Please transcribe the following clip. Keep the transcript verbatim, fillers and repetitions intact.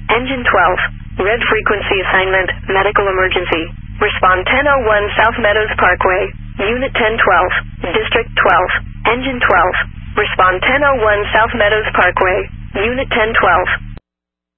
Engine twelve. Red frequency assignment, medical emergency. Respond ten oh one South Meadows Parkway. Unit ten twelve. District twelve. Engine twelve. Respond ten oh one South Meadows Parkway. Unit ten twelve.